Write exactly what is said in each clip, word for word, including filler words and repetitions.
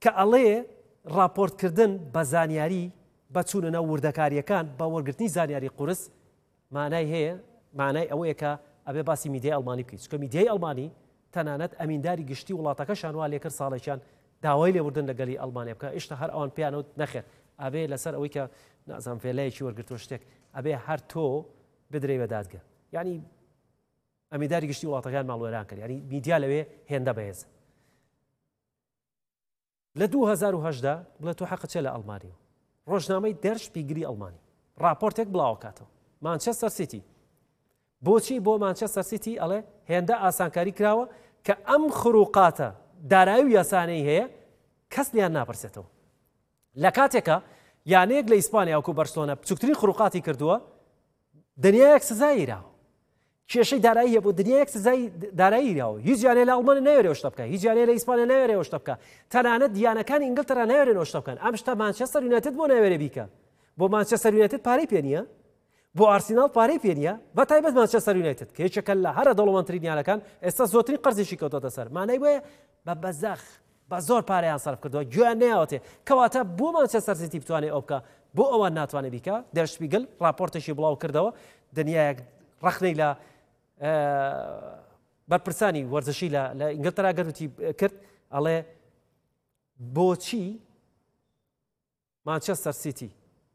کە ئەڵێ راپۆرتکردن بە زانیاری بەچوونە وردەکاریەکان بە وەرگرتنی زانیاری قورس مانای هەیە مانای ئەوەیە کە ئەبێ باسی میدیای ئەڵمانی بکەیت چکە میدیای ئەڵمانی تەنانەت ئەمینداری گشتی وڵاتەکەشان وا لێکرد ساڵێکیان داوای لێوردن لەگەلی ئەڵمانیا بکە ئێشتا هەر ئەوان پێیانەوت نەخێر ئەبێ لەسەر ئەوەی کە نازانم فێلەیەکی وەرگرتووە شتێک ئەبێ هەر تۆ بدرێ بە دادگا یعنی ئەمینداری گشتی وڵاتەکان ماڵوێران کرد یعنی میدیا لەوێ هێندە بەهێز لە دوو هەزار و هەژدا بڵێ تۆ حەقت چێ لە ئەڵمانیەوە ڕۆژنامەی دەر شپیگری ئەڵمانی راپۆرتێک بڵاو کاتەوە مانچەستەر سیتی بۆچی بۆ مانچەستەر سیتی ئەڵێ هێندە ئاسانکاری کراوە کە ئەم خروقاتە دارایی و یاسانەی هەیە کەس لیان ناپرسێتەوە لە کاتێکە یانەیەک لە ئیسپانیا وەکو بەرسلۆنە بچووکترین خروقاتی کردووە دنیایەک سزایی راوە کێشەی دارایی هەیە بۆ دنیایەک سزای دارایی راوە هیچ یانەیە لە ئەڵمانیا ناوێرێ شتە بکە هیچ یانەیە لە ئیسپانیا ناوێرێ شتە بکە تەنانەت دیانەکانی ئینگلتەرا ناوێرێنەوە شتە بکەن ئەم شتە مانچەستەر یونایتد بۆ ناوێرێ بیکە بۆ مانچەستەر یونایتد پارەی پێ نییە بۆ ئارسینال پارەی پێ نییە بە تایبەت مانچەستەر یونایتد کە هیچەکە لە هەرە دەوڵەمەندترین یانەکان ئێستا زۆرترین قەرزێکی کەوتۆتە سەر مانای وایە بە بەزەخ بە زۆر پارەیان سەرف کردووە گوێیان نەیاوەتێ کەواتە بۆ مانچەستەر سیتی بتوانێت ئەو بکە بۆ ئەوان ناتوانێت بیکە دەر شپیگل راپۆرتێکی بڵاو کردەوە دنیایەک ڕەخنەی لە بەرپرسانی وەرزشی لە ئینگلتەرا گەروتی کرد ئەڵێ بۆچی مانچەستەر سیتی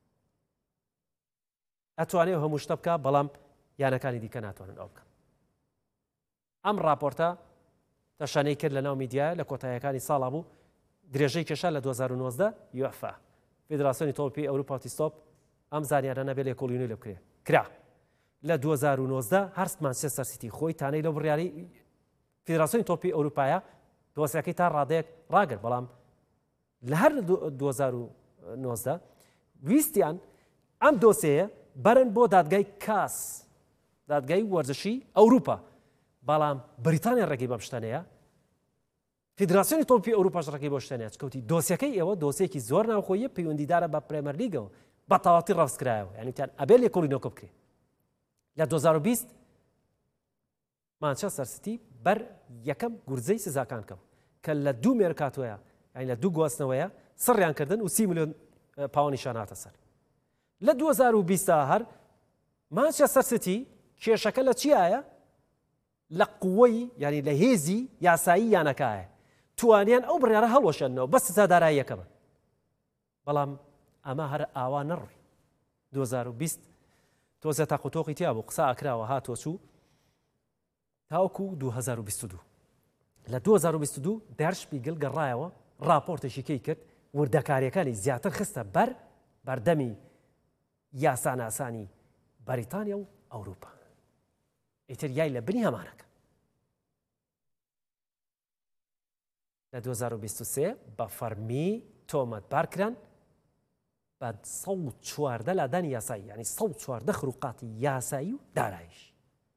ئەتوانێت هەموو شتە بکە بەڵام یانەکانی دیکە ناتوانن ئەو بکەن ئەم راپۆرتە تەشانەی کرد لە ناو میدیایە لە کۆتاییەکانی ساڵا بوو درێژەی کێشا لە دوو هەزار و نۆزدە یوفا فیدراسیۆنی تۆپی ئەوروپا و تیستۆپ ئەم زانیارە نەبێت لێکۆڵینەوەی لێ بکرێ کرا لە دوو هەزار و نۆزدە هەرست مانچەستەر سیتی خۆی تانەی لەو بڕیاری فیدراسیۆنی تۆپی ئەوروپایە دۆسیەکەی تا ڕادەیەک ڕاگرت بەڵام لە هەر دوو هەزار و نۆزدە ویستیان ئەم دۆسەیە بەرن بۆ دادگای کاس دادگای وەرزشی ئەوروپا بەڵام بریتانیا ڕێگەی بەم شتانەیە فیدراسیۆنی تۆپی ئەوروپاش ڕێگەی بۆ شتانەیە چکەوتی دۆسیەکەی ئێوە دۆسیەکی زۆر ناوخۆیە پەیوەندیدارە بە پرێمەر لیگەوە بە تەواوەتی ڕەوزکرایەوە یعنیتیان ئەبێ لێکۆڵینەوە بکرێت لە دوو هەزار و بیست مانچەستەر سیتی بەر یەکەم گورجەی سزاکان کەوت کە لە دوو مێرکاتۆیە یعنی لە دوو گواستنەوەیە سڕیان کردن و سی ملیۆن پاوەندیشان هاتە سەر لە دوو هەزار و بیست هەر مانچەستەر سیتی کێشەکە لە چیایە لە قووەی ینی لە هێزی یاسایی یانەکایە توانیان ئەو بڕیارە هەڵوەشێنەوە بە سزاداراییەکەمە بەڵام ئەمە هەر ئاوا نەڕووی دوو هەزار و بیست تۆزە تاقوتۆقی تیا بوو قسە ئەکراوە هاتۆ چوو تاوەکو دوو هەزار و بیست و دوو لە دوو هەزار و بیست و دوو دەرشپیگل گەڕایەوە راپۆرتێکیکەی کرد وردەکاریەکانی زیاتر خستە بەر بەردەمی یاساناسانی بەریتانیا و ئەوروپا ئیتر یای لە بنی هەمانەکە لە دوو هەزار و بیست و سێ بە فەرمی تۆمەتبارکران بە سەد و چواردە لادانی یاسایی یعنی سەد و چواردە خروقاتی یاسایی و دارایش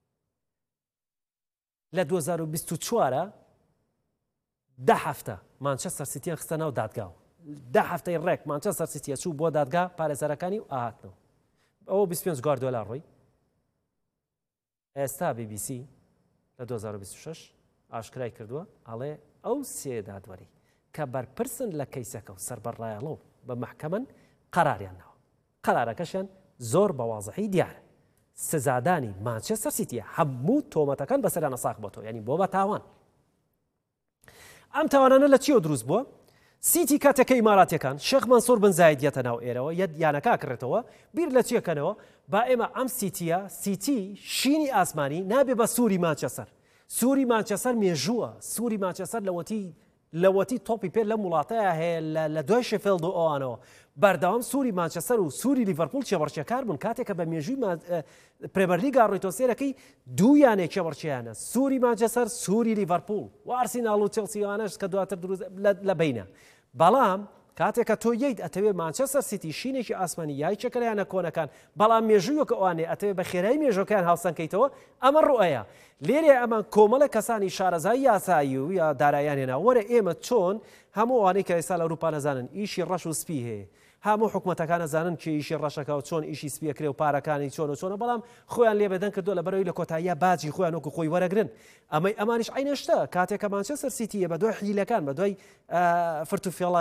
لە دوو هەزار و بیست و چوارە ده هەفتە مانچەستەر سیتیان خستە ناو دادگاوە ده هەفتەی ڕێک مانچەستەر سیتیە چوو بۆ دادگا پارێزەرەکانی و ئاهاتنەوە ئەوە بیست و پێنج گوار دۆلار ڕۆی ئێستا بی بی سی لە دوو هەزار و بیست و شەش ئاشکرای کردووە ئەڵێ ئەو سێ دادوەری کە بەرپرسن لە کەیسەکە و سەربەڕایەڵەوە بە محکەمەن قەراریان ناوە قەرارەکەشیان زۆر بەوازەحی دیارە سزادانی مانچەستەر سیتیە هەموو تۆمەتەکان بەسەریانە ساق بۆ تۆ ینی بۆ بە تاوان ئەم تاوانانە لە چیەوە دروست بووە سیتی کاتەکە ئیماراتیەکان شێخ مەنسوور بن زاید یەتە ناو ئێرەوە یەک یانەکە کڕێتەوە بیر لە چیەکەنەوە با ئێمە ئەم سیتیە سیتی شینی ئاسمانی نابێ بە سووری مانچەسەر سووری مانچەسەر مێژووە سووری مانچەسەر لەوەتی لەوەتی تۆپی پێ لە وڵاتەیە هەیە لە دوای شێفیلد و ئەوانەوە بەردەوام سووری مانچەسەر و سووری لیڤەرپوڵ چێوەڕچێکار بوون کاتێکە بە مێژووی پرێمەرلیگا ڕۆیتۆ سێرەکەی دوو یانێک چێوەڕچیانە سووری مانچەسەر سووری لیڤەرپوڵ و ئارسیناڵ و چێلسیوانەش کە دواتر دروست لە بینە بەڵام کاتێکە تۆ یەیت ئەتەوێ مانچەستەر سیتی شینێکی ئاسمانی یای چەکەرەیانە کۆنەکان بەڵام مێژوویەکە ئەوانێ ئەتەوێ بە خێرایی مێژۆکەیان هاوسەنگکەیتەوە ئەمە ڕوئەیە لێرێ ئەمان کۆمەڵە کەسانی شارەزایی یاسایی و یا دارایانێنا وەرە ئێمە چۆن هەموو ئەوانەی کە ئێستا لە ئەوروپا نەزانن ئیشی ڕەش و سپی هەیە هەموو حکومەتەکان نەزانن کێ ئیشی ڕەشەکە و چۆن ئیشی سپیەکرێ و پارەکانی چۆن و چۆنە بەڵام خۆیان لێبەدەن کردو لە بەرەوەی لە کۆتاییە باجی خۆیان وەکو خۆی وەرەگرن ئەمەی ئەمانیش عینەشتە کاتێکە مانچەستەر سیتیە بە دوای حیلەکان بە دوای فرتوفێڵ